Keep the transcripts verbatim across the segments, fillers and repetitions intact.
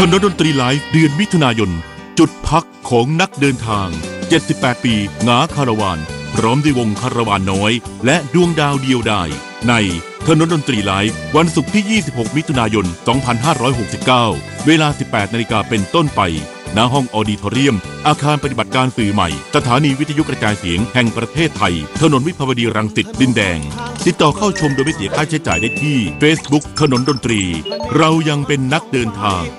ถนนดนตรีไลฟ์เดือนมิถุนายนจุดพักของนักเดินทางเจ็ดสิบแปดปีหงาคาราวานพร้อมด้วยวงคาราวานน้อยและดวงดาวเดียวดายในถนนดนตรีไลฟ์วันศุกร์ที่ยี่สิบหกมิถุนายนสองพันห้าร้อยหกสิบเก้าเวลา สิบแปดนาฬิกาเป็นต้นไปณห้องออดิทอเรียมอาคารปฏิบัติการสื่อใหม่สถานีวิทยุกระจายเสียงแห่งประเทศไทยถนนวิภาวดีรังสิตดินแดงติดต่อเข้าชมโดยไม่เสียค่าใช้จ่ายได้ที่ Facebook ถนนดนตรีเรายังเป็นนักเดินทาง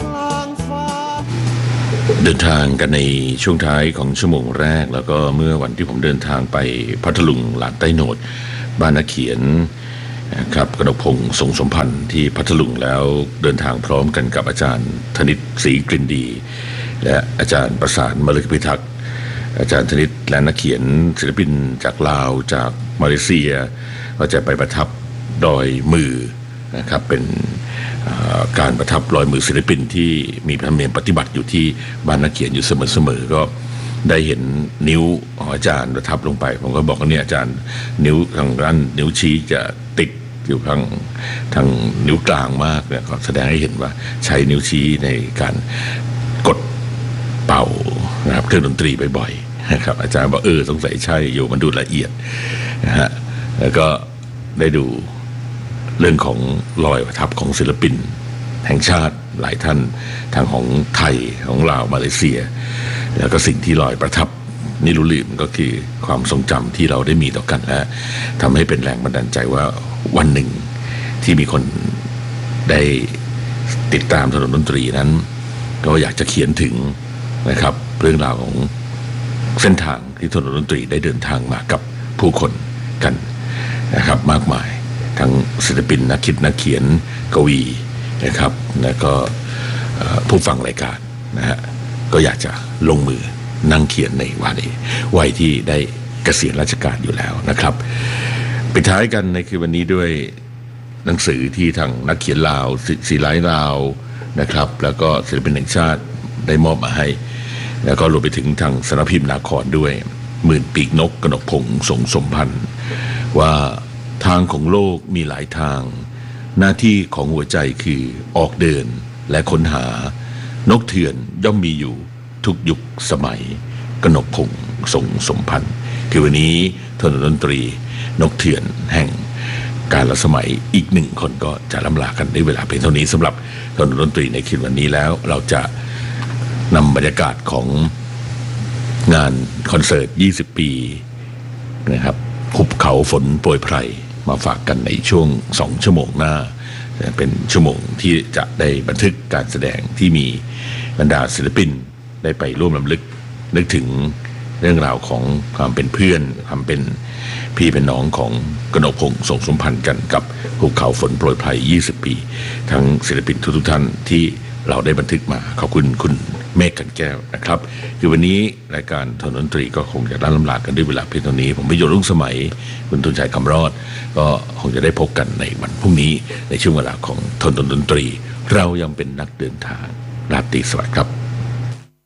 เดินทางกันในช่วงท้ายของชั่วโมงแรกแล้วก็เมื่อวันที่ผมเดินทางไปพัทลุงหลานใต้โหนดบ้านนักเขียนครับกนกพงษ์สงสมพันธ์ที่พัทลุงแล้วเดินทางพร้อมกันกับอาจารย์ธนิตศรีกลิ่นดีและอาจารย์ประสานมฤคพิทักษ์อาจารย์ธนิตและนักเขียนศิลปินจากลาวจากมาเลเซียก็จะไปประทับดอยมือนะครับเป็นการประทับรอยมือศิลปินที่มีธรรมเนียมปฏิบัติอยู่ที่บ้านนักเขียนอยู่เสมอๆก็ได้เห็นนิ้วของอาจารย์ประทับลงไปผมก็บอกว่าเนี่ยอาจารย์นิ้วทางด้านนิ้วชี้จะติดอยู่ทางทางนิ้วกลางมากเนี่ยก็แสดงให้เห็นว่าใช้นิ้วชี้ในการกดเป่านะครับเครื่องดนตรีบ่อยๆนะครับอาจารย์บอกเออสงสัยใช่อยู่มันดูละเอียดนะฮะแล้วก็ได้ดูเรื่องของรอยประทับของศิลปินแห่งชาติหลายท่านทางของไทยของลาวมาเลเซียแล้วก็สิ่งที่รอยประทับนี่รู้ลืมก็คือความทรงจำที่เราได้มีต่อกันและทำให้เป็นแรงบันดาลใจว่าวันหนึ่งที่มีคนได้ติดตามถนนดนตรีนั้นก็อยากจะเขียนถึงนะครับเรื่องราวของเส้นทางที่ถนนดนตรีได้เดินทางมากับผู้คนกันนะครับมากมายทั้งศิลปินนักคิดนักเขียนกวีนะครับแล้วก็ผู้ฟังรายการนะฮะก็อยากจะลงมือนั่งเขียนในวันนี้วัยที่ได้เกษียณราชการอยู่แล้วนะครับปิดท้ายกันในคืนวันนี้ด้วยหนังสือที่ทางนักเขียนลาวศิลป์ลาวนะครับแล้วก็ศิลปินแห่งชาติได้มอบมาให้แล้วก็รวมไปถึงทางสำนักพิมพ์นาครด้วยหมื่นปีกนกกนกพงษ์สงสมพันธ์ว่าทางของโลกมีหลายทางหน้าที่ของหัวใจคือออกเดินและค้นหานกเถื่อนย่อมมีอยู่ทุกยุคสมัยกนกพงษ์สงสมพันธ์คือวันนี้ถนนดนตรีนกเถื่อนแห่งการละสมัยอีกหนึ่งคนก็จะล่ำลากันในเวลาเพียงเท่านี้สำหรับถนนดนตรีในคืนวันนี้แล้วเราจะนำบรรยากาศของงานคอนเสิร์ตยี่สิบปีนะครับหุบเขาฝนโปรยไพรมาฝากกันในช่วงสองชั่วโมงหน้าเป็นชั่วโมงที่จะได้บันทึกการแสดงที่มีบรรดาศิลปินได้ไปร่วมรำลึกนึกถึงเรื่องราวของความเป็นเพื่อนความเป็นพี่เป็นน้องของกนกพงษ์สงสมพันธ์กันกับหุบเขาฝนโปรยไพรยี่สิบปีทั้งศิลปินทุกๆท่านที่เราได้บันทึกมาขอบคุณคุณเมฆกันแก้วนะครับคือวันนี้รายการถนนดนตรีก็คงจะล่ำลากันด้วยเวลาเพียงเท่านี้ผมพิยศรุ่งสมัยคุณตุนชัยคำรอดก็คงจะได้พบกันในวันพรุ่งนี้ในช่วงเวลาของถนนดนตรีเรายังเป็นนักเดินทางราตรีสวัสดิ์ครับ